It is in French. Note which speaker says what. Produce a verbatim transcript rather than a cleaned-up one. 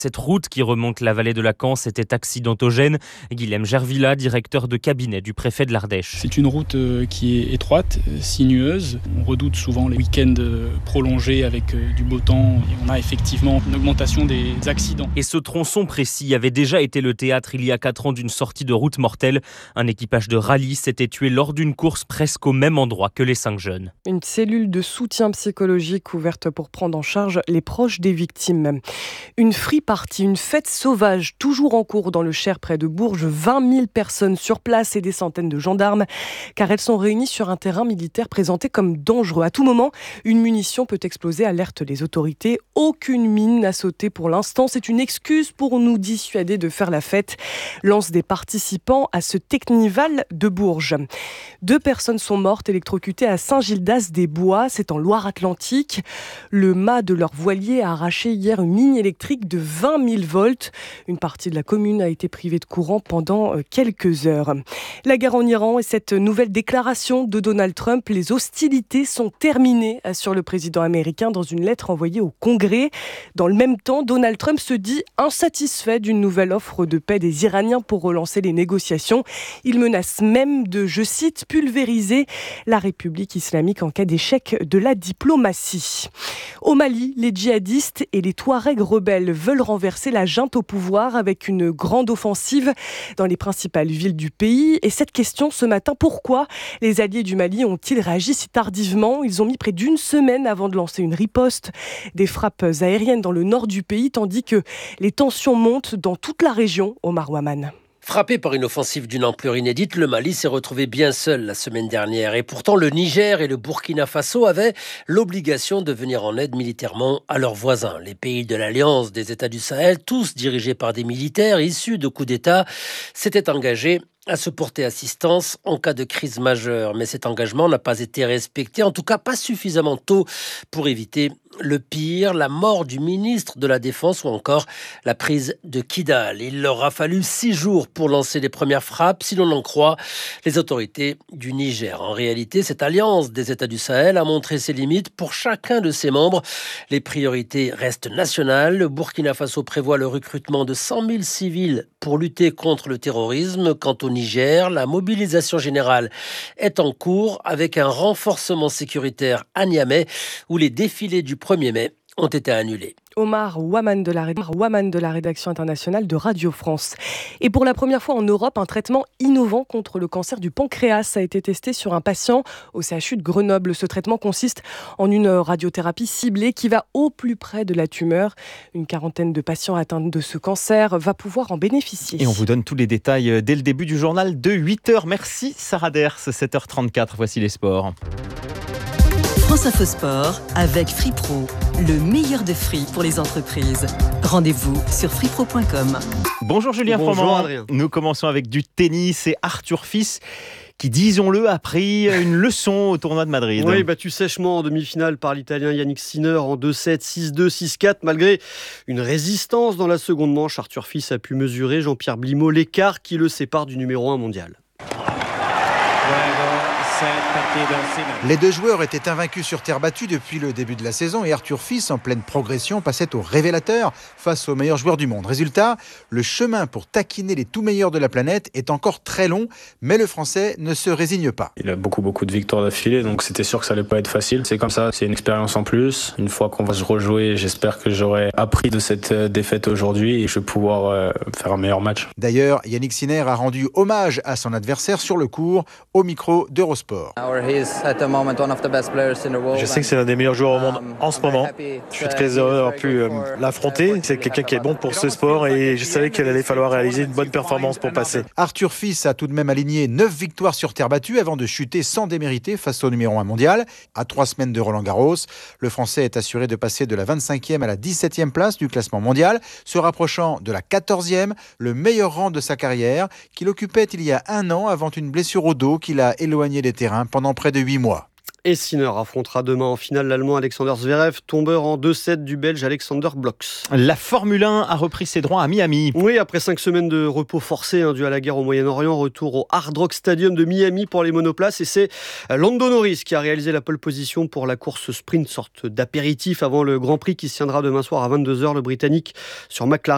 Speaker 1: Cette route qui remonte la vallée de la Cance était accidentogène. Guilhem Gervilla, directeur de cabinet du préfet de l'Ardèche.
Speaker 2: C'est une route qui est étroite, sinueuse. On redoute souvent les week-ends prolongés avec du beau temps et on a effectivement une augmentation des accidents.
Speaker 1: Et ce tronçon précis avait déjà été le théâtre il y a quatre ans d'une sortie de route mortelle. Un équipage de rallye s'était tué lors d'une course presque au même endroit que les cinq jeunes.
Speaker 3: Une cellule de soutien psychologique ouverte pour prendre en charge les proches des victimes. Une free party, une fête sauvage, toujours en cours dans le Cher près de Bourges. vingt mille personnes sur place et des centaines de gendarmes, car elles sont réunies sur un terrain militaire présenté comme dangereux. À tout moment, une munition peut exploser, alerte les autorités. Aucune mine n'a sauté pour l'instant. C'est une excuse pour nous dissuader de faire la fête, lance des participants à ce Technival de Bourges. Deux personnes sont mortes électrocutées à Saint-Gildas-des-Bois, c'est en Loire-Atlantique. Le mât de leur voilier a arraché hier une ligne électrique de vingt mille volts. Une partie de la commune a été privée de courant pendant quelques heures. La guerre en Iran et cette nouvelle déclaration de Donald Trump, les hostilités sont terminées, assure le président américain dans une lettre envoyée au Congrès. Dans le même temps, Donald Trump se dit insatisfait d'une nouvelle offre de paix des Iraniens pour relancer les négociations. Il menace même de, je cite, pulvériser la République islamique en cas d'échec de la diplomatie. Au Mali, les djihadistes et les Touaregs rebelles veulent renverser la junte au pouvoir avec une grande offensive dans les principales villes du pays. Et cette question ce matin, pourquoi les alliés du Mali ont-ils réagi si tardivement ? Ils ont mis près d'une semaine avant de lancer une riposte. Des frappes aériennes dans le nord du pays, tandis que les tensions montent dans toute la région, Omar Waman.
Speaker 4: Frappé par une offensive d'une ampleur inédite, le Mali s'est retrouvé bien seul la semaine dernière. Et pourtant, le Niger et le Burkina Faso avaient l'obligation de venir en aide militairement à leurs voisins. Les pays de l'Alliance des États du Sahel, tous dirigés par des militaires issus de coups d'État, s'étaient engagés à se porter assistance en cas de crise majeure. Mais cet engagement n'a pas été respecté, en tout cas pas suffisamment tôt pour éviter le pire, la mort du ministre de la Défense ou encore la prise de Kidal. Il leur a fallu six jours pour lancer les premières frappes, si l'on en croit les autorités du Niger. En réalité, cette alliance des États du Sahel a montré ses limites pour chacun de ses membres. Les priorités restent nationales. Le Burkina Faso prévoit le recrutement de cent mille civils pour lutter contre le terrorisme. Quant au Niger, la mobilisation générale est en cours avec un renforcement sécuritaire à Niamey où les défilés du premier mai ont été annulés.
Speaker 3: Omar Waman de, la, Waman de la rédaction internationale de Radio France. Et pour la première fois en Europe, un traitement innovant contre le cancer du pancréas a été testé sur un patient au C H U de Grenoble. Ce traitement consiste en une radiothérapie ciblée qui va au plus près de la tumeur. Une quarantaine de patients atteints de ce cancer va pouvoir en bénéficier.
Speaker 5: Et on vous donne tous les détails dès le début du journal de huit heures. Merci Sarah Ders, sept heures trente-quatre. Voici les sports.
Speaker 6: France Info Sport avec FreePro, le meilleur de free pour les entreprises. Rendez-vous sur freepro point com.
Speaker 5: Bonjour Julien
Speaker 7: Bonjour
Speaker 5: Froment.
Speaker 7: Adrien.
Speaker 5: Nous commençons avec du tennis et Arthur Fils qui, disons-le, a pris une leçon au tournoi de Madrid.
Speaker 7: Oui, battu sèchement en demi-finale par l'Italien Yannick Sinner en deux sept, six deux, six quatre. Malgré une résistance dans la seconde manche, Arthur Fils a pu mesurer, Jean-Pierre Blimaud, l'écart qui le sépare du numéro un mondial.
Speaker 8: Les deux joueurs étaient invaincus sur terre battue depuis le début de la saison et Arthur Fils, en pleine progression, passait au révélateur face aux meilleurs joueurs du monde. Résultat, le chemin pour taquiner les tout meilleurs de la planète est encore très long, mais le Français ne se résigne pas.
Speaker 9: Il a beaucoup beaucoup de victoires d'affilée, donc c'était sûr que ça allait pas être facile. C'est comme ça, c'est une expérience en plus. Une fois qu'on va se rejouer, j'espère que j'aurai appris de cette défaite aujourd'hui et je vais pouvoir faire un meilleur match.
Speaker 8: D'ailleurs, Yannick Sinner a rendu hommage à son adversaire sur le court au micro d'Eurosport.
Speaker 10: Je
Speaker 11: sais que c'est l'un des meilleurs joueurs au monde en ce moment. Je suis très heureux d'avoir pu euh, l'affronter. C'est quelqu'un qui est bon pour ce sport et je savais qu'il allait falloir réaliser une bonne performance pour passer.
Speaker 8: Arthur Fils a tout de même aligné neuf victoires sur terre battue avant de chuter sans démériter face au numéro un mondial. À trois semaines de Roland-Garros, le Français est assuré de passer de la vingt-cinquième à la dix-septième place du classement mondial, se rapprochant de la quatorzième, le meilleur rang de sa carrière, qu'il occupait il y a un an avant une blessure au dos qui l'a éloigné des terrains pendant près de huit mois.
Speaker 7: Et Sinner affrontera demain en finale l'Allemand Alexander Zverev, tombeur en deux sept du Belge Alexander Blocks.
Speaker 5: La Formule un a repris ses droits à Miami.
Speaker 7: Oui, après cinq semaines de repos forcé hein, dû à la guerre au Moyen-Orient, retour au Hard Rock Stadium de Miami pour les monoplaces. Et c'est Lando Norris qui a réalisé la pole position pour la course sprint, sorte d'apéritif avant le Grand Prix qui se tiendra demain soir à vingt-deux heures. Le Britannique sur McLaren.